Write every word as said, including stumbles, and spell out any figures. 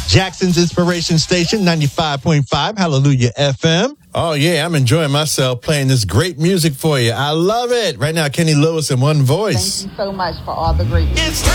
Jackson's Inspiration Station, ninety-five point five, Hallelujah F M. Oh, yeah, I'm enjoying myself playing this great music for you. I love it. Right now, Kenny Lewis in one voice. Thank you so much for all the great music.